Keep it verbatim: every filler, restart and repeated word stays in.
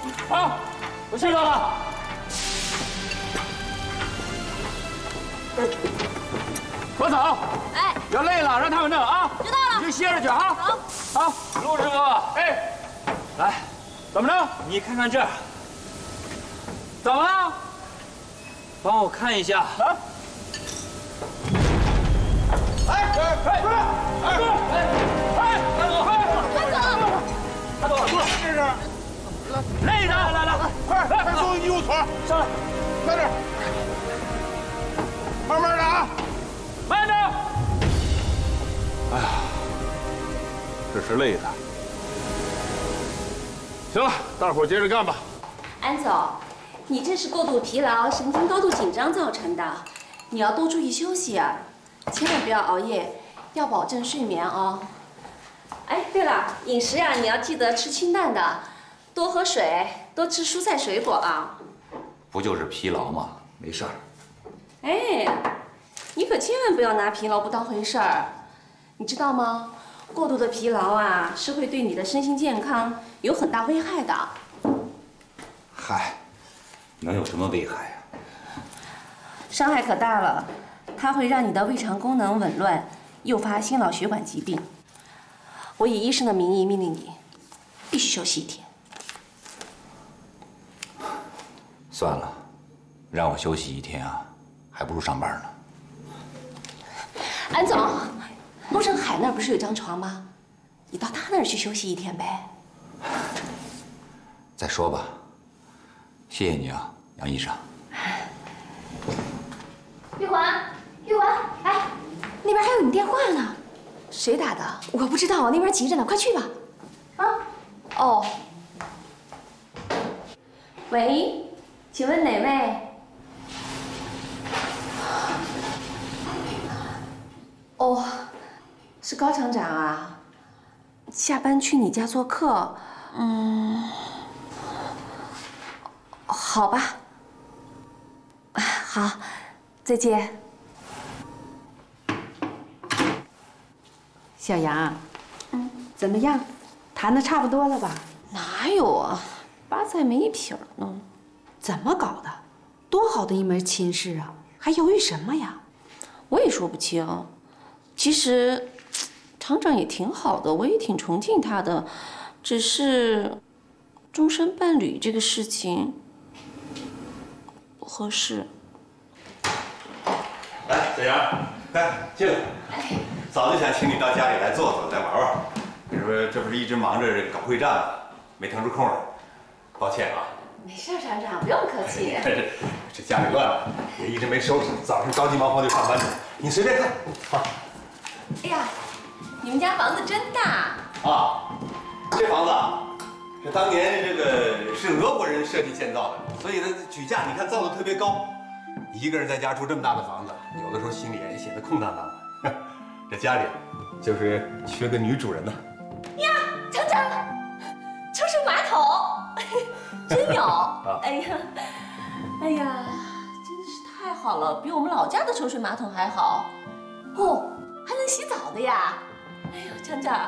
好，我知道了。国嫂， 哎， 要累了让他们弄啊。 知道了， 你去歇着去啊。 好， 好，陆师傅，哎，来，怎么着？ 你看看这儿， 怎么了？ 帮我看一下。 啊！哎哎哎！过来！哎过来！哎，大总， 安总， 大总，过来！这是，累着，来来来，快快坐医务所，上来，在这儿，慢慢的啊，慢着。哎呀，这是累的。行了，大伙儿接着干吧。 安总，你这是过度疲劳、神经高度紧张造成的，你要多注意休息啊，千万不要熬夜，要保证睡眠哦。哎，对了，饮食呀、啊，你要记得吃清淡的，多喝水，多吃蔬菜水果啊。 不就是疲劳吗？没事儿。 哎，你可千万不要拿疲劳不当回事儿，你知道吗？过度的疲劳啊，是会对你的身心健康有很大危害的。 嗨，能有什么危害呀？ 伤害可大了，它会让你的胃肠功能紊乱，诱发心脑血管疾病。我以医生的名义命令你，必须休息一天。 算了，让我休息一天啊，还不如上班呢。 安总，陆振海那儿不是有张床吗？你到他那儿去休息一天呗。 再说吧。谢谢你啊，杨医生。 玉环，玉环，哎，那边还有你电话呢。 谁打的？ 我不知道，那边急着呢，快去吧。啊， 哦。喂，请问哪位？哦，是高厂长啊。下班去你家做客，嗯，好吧。好，再见。 小杨，嗯，怎么样？谈的差不多了吧？ 哪有啊，八菜没一撇呢。 怎么搞的？多好的一门亲事啊，还犹豫什么呀？ 我也说不清。其实，厂长也挺好的，我也挺崇敬他的，只是终身伴侣这个事情不合适。 来，小杨，来进来。哎，早就想请你到家里来坐坐，来玩玩。你说这不是一直忙着搞会战吗？没腾出空来，抱歉啊。 没事，厂长不用客气。 这这家里乱了，也一直没收拾，早上着急忙慌就上班去。你随便看。好。 哎呀，你们家房子真大啊！这房子啊，是当年这个是俄国人设计建造的，所以它举架你看造的特别高。一个人在家住这么大的房子，有的时候心里也显得空荡荡的。这家里就是缺个女主人呢。 呀，厂长，抽水马桶，真有！哎呀，哎呀，真是太好了，比我们老家的抽水马桶还好。哦，还能洗澡的呀！哎呦，厂长。